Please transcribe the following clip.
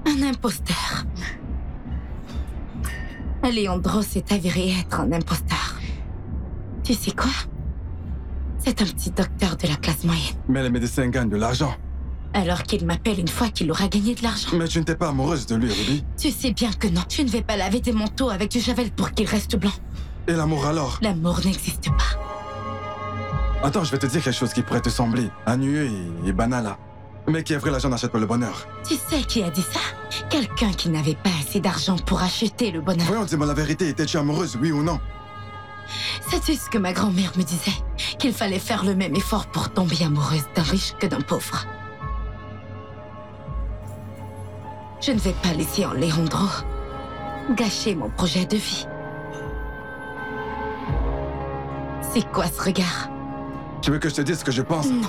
Un imposteur. Alejandro s'est avéré être un imposteur. Tu sais quoi? C'est un petit docteur de la classe moyenne. Mais les médecins gagnent de l'argent. Alors qu'il m'appelle une fois qu'il aura gagné de l'argent. Mais tu n'étais pas amoureuse de lui, Ruby. Tu sais bien que non. Je ne vais pas laver tes manteaux avec du javel pour qu'ils restent blancs. Et l'amour alors? L'amour n'existe pas. Attends, je vais te dire quelque chose qui pourrait te sembler ennuyeux et banal là. Mais qui est vrai, l'argent n'achète pas le bonheur. Tu sais qui a dit ça? Quelqu'un qui n'avait pas assez d'argent pour acheter le bonheur. Voyons, dis-moi la vérité, étais-tu amoureuse, oui ou non? Sais-tu ce que ma grand-mère me disait? Qu'il fallait faire le même effort pour tomber amoureuse d'un riche que d'un pauvre. Je ne vais pas laisser Alejandro gâcher mon projet de vie. C'est quoi ce regard? Tu veux que je te dise ce que je pense? Non.